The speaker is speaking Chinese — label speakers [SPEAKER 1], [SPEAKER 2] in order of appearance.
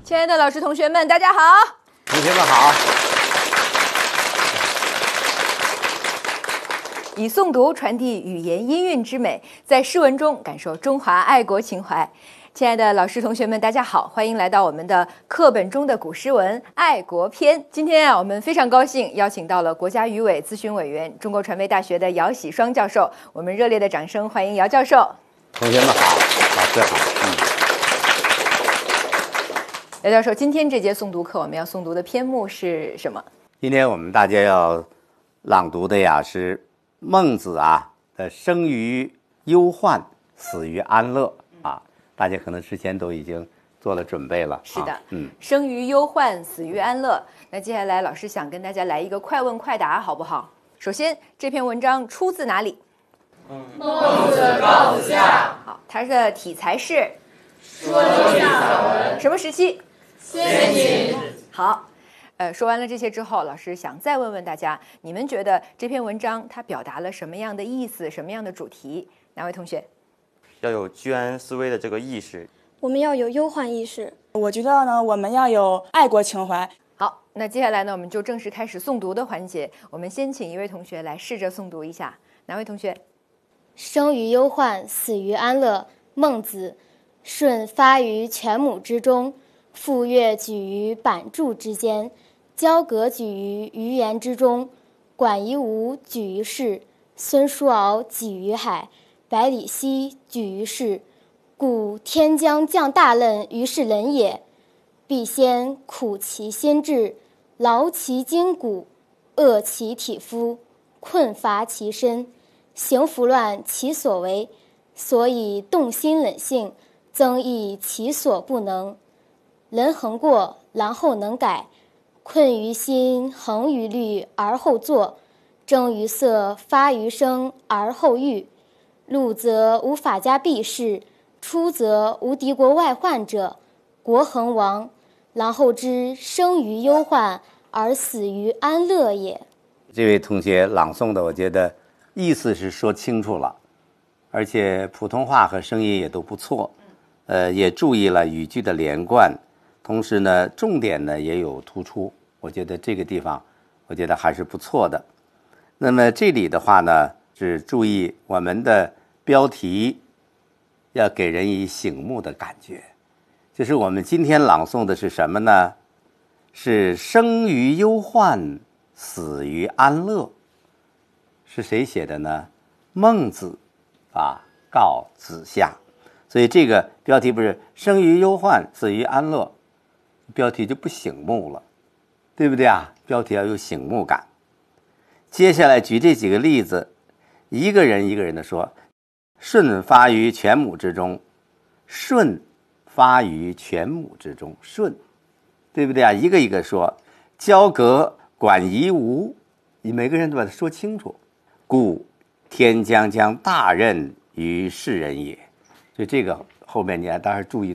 [SPEAKER 1] 亲爱的老师同学们，大家好！
[SPEAKER 2] 同学们好！
[SPEAKER 1] 以诵读传递语言音韵之美，在诗文中感受中华爱国情怀。亲爱的老师同学们，大家好，欢迎来到我们的课本中的古诗文爱国篇。今天我们非常高兴邀请到了国家语委咨询委员、中国传媒大学的姚喜双教授，我们热烈的掌声欢迎姚教授。
[SPEAKER 2] 同学们好，老师好。
[SPEAKER 1] 姚教授，今天这节诵读课我们要诵读的篇目是什么？
[SPEAKER 2] 今天我们大家要朗读的呀是孟子的生于忧患，死于安乐啊。大家可能之前都已经做了准备了。
[SPEAKER 1] 是的，生于忧患，死于安乐。那接下来老师想跟大家来一个快问快答，好不好？首先，这篇文章出自哪里？
[SPEAKER 3] 孟子告子下。
[SPEAKER 1] 好，它的题材是
[SPEAKER 3] 说经散文。
[SPEAKER 1] 什么时期？
[SPEAKER 3] 先秦。
[SPEAKER 1] 好，说完了这些之后，老师想再问问大家，你们觉得这篇文章它表达了什么样的意思，什么样的主题？哪位同学？
[SPEAKER 4] 要有居安思危的这个意识，
[SPEAKER 5] 我们要有忧患意识。
[SPEAKER 6] 我觉得呢，我们要有爱国情怀。
[SPEAKER 1] 好，那接下来呢，我们就正式开始诵读的环节。我们先请一位同学来试着诵读一下。哪位同学？
[SPEAKER 5] 生于忧患，死于安乐。孟子。舜发于犬母之中，傅说举于版柱之间，交鬲举于鱼盐之中，管夷吾举于市，孙叔敖举于海，百里奚举于市。故天将降大任于是人也，必先苦其心志，劳其筋骨，饿其体肤，困乏其身，行拂乱其所为，所以动心忍性，增益其所不能。人恒过，然后能改，困于心，恒于虑，而后作；征于色，发于声，而后喻。入则无法家避世，出则无敌国外患者，国恒亡，然后知生于忧患，而死于安乐也。
[SPEAKER 2] 这位同学朗诵的，我觉得意思是说清楚了，而且普通话和声音也都不错，也注意了语句的连贯，同时呢，重点呢也有突出，我觉得这个地方，我觉得还是不错的。那么这里的话呢，是注意我们的标题要给人以醒目的感觉，就是我们今天朗诵的是什么呢？是生于忧患，死于安乐。是谁写的呢？孟子告子下。所以这个标题不是生于忧患，死于安乐，标题就不醒目了，对不对啊？标题要有醒目感。接下来举这几个例子，一个人一个人的说。舜发于犬母之中，舜发于犬母之中，舜，对不对啊？一个一个说，交鬲管夷吾，你每个人都把它说清楚。故天将降大任于是人也，所以这个后面你还当然注意